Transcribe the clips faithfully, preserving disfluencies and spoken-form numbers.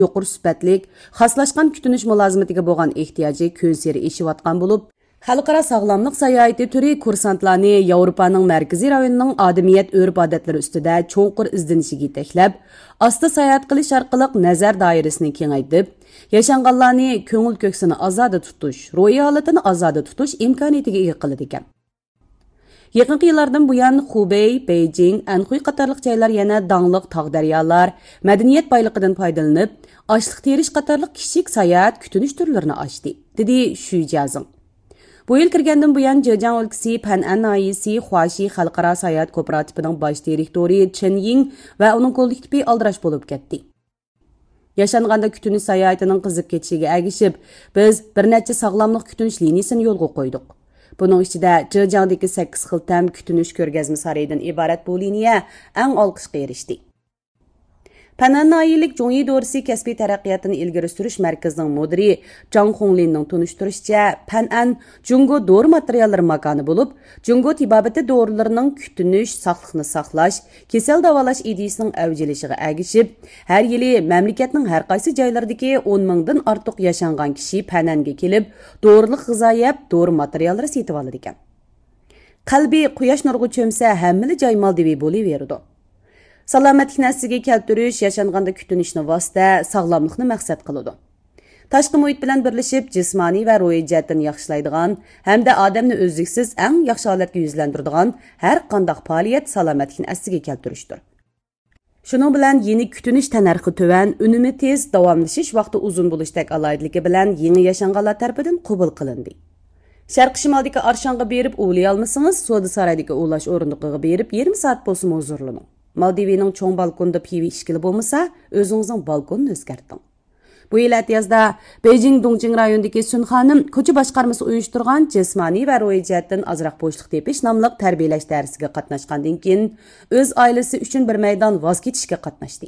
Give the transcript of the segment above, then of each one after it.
yuqori sifatlik, xaslashgan kutunish mulozimatiga bo'lgan ehtiyoji kun sari eshiyotgan bo'lib, xalqaro sog'lomlik sayohati turi kursantlarni Yevropaning markaziy rayonining odamiyat urf-odatlari ustida cho'nqur izlanishiga yetaklab, asta sayohat qilish orqali nazar doirasini kengaytirib, yashanganlarni ko'ngil ko'ksini ozoda tutish, ruhiy holatini ozoda tutish imkoniyatiga ega qiladi ekan. Yaqinqi yillardan buyon Xubey, Beijing, Anhui qatorliq joylar yana dangliq tog'-daryolar, madaniyat boyligidan foydalanib, ochliq terish qatorliq kichik sayohat kutunish turlarini ochdi, dedi Xu Jiazing. Bu yil kirgandan buyon Zhejiang o'lkasi Pan'an noyisi Huaxi xalqaro sayohat kooperativining bosh direktori Chen Ying va uning kollektivi aldirash bo'lib ketdi. Yashanganda kutunish sayohatining qizib ketishiga ergishib, biz bir necha sog'lomlik kutunish liniyasini yo'lga qo'ydik. Buning ichida Zhejiangdagi sakkiz xil tam kutunish ko'rgazma saroyidan iborat bu liniya eng olqishga erishdi. Pan'an noyilik Zhongyi Dorsi kasbiy taraqqiyotini ilgari surish markazining mudiri Zhang Honglinning tunishtirishicha, Pan'an Jungo dori materiallari makoni bo'lib, Jungo tibobati dorilarining kutunish, saqliqni saqlash, kasal davolash ideyasining avjilishiga ergishib, har yili mamlakatning har qaysi joylaridagi o'n mingdan ortiq yashangan kishi Pan'anga kelib, dorilik g'izo yeb, dori materiallari setib oladi ekan. Qalbi quyosh nuriga cho'msa, hammali joy moldivi bo'laveradi. Salomatlikni asliga keltirish, yashanganda kutunishni vosita, sog'lomlikni maqsad qiladi. Tashqi muhit bilan birlashib, jismoniy va ruhiy jihatdan yaxshilaydigan hamda odamni o'zliksiz eng yaxshi holatga yuzlantiradigan har qanday faoliyat salomatlikni asliga keltirishdir. Shuning bilan yeni kutunish tanarxi tuvan, unumi tez, davomlashish vaqti uzun bo'lishdek alohidligi bilan yangi yashanganlar tarafidan qabul qilindi. Sharq shimoldagi Arshonga berib o'lay olmasangiz, So'da saroydagi o'lash o'rindiqiga berib yarim soat bo'lsa huzurlaning. Maldivining cho'ng balkonda pivi ishkili bo'lmasa, o'zingizning balkonini o'zgarting. Bu yil yozda Beijing Dongjing rayonidagi Sunxonim ko'cha boshqarmasi uyushtirgan jismoniy va ruhiy jihatdan ozroq bo'shliq tepish nomli tarbiyalash darsiga qatnashgandan keyin o'z oilasi uchun bir maydon voz kechishga qatnashdi.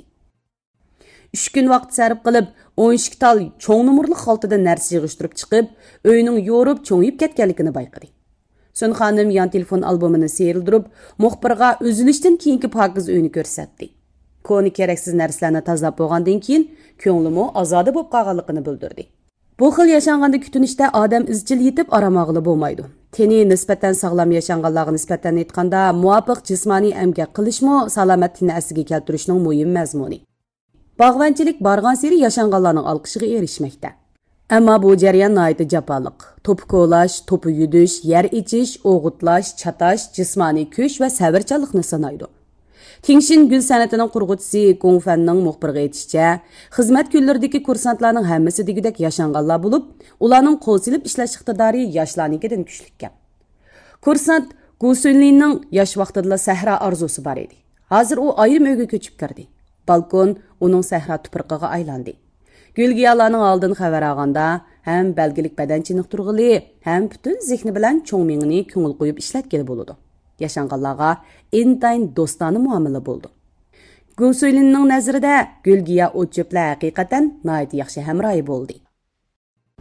uch kun vaqt sarf qilib, o'n ikki tal cho'ng numurli xaltada narsa yig'ishtirib chiqib, uyning yo'rib, cho'ngib ketganligini bayqadi. Sunxonim yan telefon albomini serildirib, muxbirga o'zilishdan keyingi pokiz uyni ko'rsatdi. Koni keraksiz narsalarni tozalab bo'lgandan keyin ko'nglimi ozoda bo'lib qolganligini bildirdi. Bu xil yashanganda kutunishda odam izchil yetib aramog'ili bo'lmaydi. Teni nisbatan sog'lom yashanganlarga nisbatan aytganda, muvofiq jismoniy emgak qilishmi salomatlikni asliga keltirishning muhim mazmuni. Bog'vanchilik bargan sari yashanganlarning olqishiga erishmoqda. Ammo bu jarayon nihoyatda jafoliq. To'pi ko'lash, to'pi yudish, yer ichish, o'g'itlash, chatash, jismoniy kuch va sabrchanlikni sanaydi. Tingshin gul san'atining qurg'uvchisi Gong Fanning muxbirga aytishicha, xizmat kunlaridagi kursantlarning hammasi degudek yashanganlar bo'lib, ularning qo'l silib ishlash iqtidori yoshlarnikidan kuchlikan. Kursant Gu Sunlinning yosh vaqtida sahro orzusi bor edi. Hozir u ayrim uyga ko'chib kirdi. Balkon uning sahro tuproqiga aylandi. Gülgiyalarning oldin xabar olganda ham belgilik badan chiniqtirg'ili, ham butun zehni bilan cho'ng mingini ko'ngil qo'yib ishlatgani bo'ladi. Yashanganlarga intayin do'stona muomala bo'ldi. Gusulinning nazarida Gülgiya o'chiblar haqiqatan nihoyat yaxshi hamrohi bo'ldi.